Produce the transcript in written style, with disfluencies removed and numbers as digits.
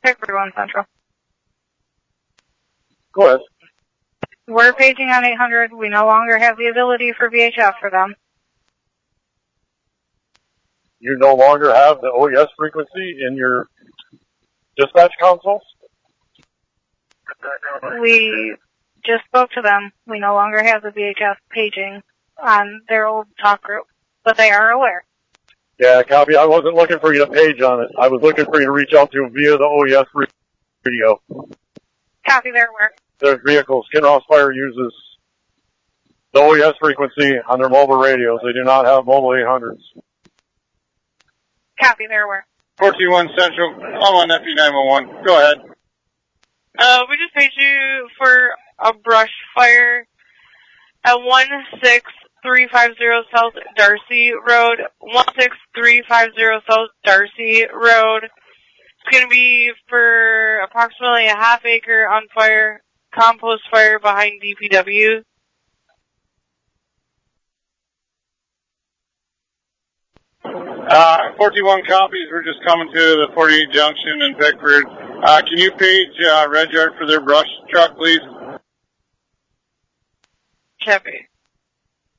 Pickford 1 Central. Go ahead. We're paging on 800. We no longer have the ability for VHF for them. You no longer have the OES frequency in your dispatch console? We just spoke to them. We no longer have the VHF paging on their old talk group, but they are aware. Yeah, copy. I wasn't looking for you to page on it. I was looking for you to reach out to them via the OES radio. Copy, they're aware. Their vehicles. Kinross Fire uses the OES frequency on their mobile radios. They do not have mobile 800s. Copy, they're aware. 421 Central, I'm on FE911. Go ahead. We just paged you for a brush fire at 16350 South Darcy Road. 16350 South Darcy Road. It's going to be for approximately a half acre on fire, compost fire behind DPW. Uh, 41 copies. We're just coming to the 48 Junction in Pickford. Can you page Red Yard for their brush truck, please? Copy.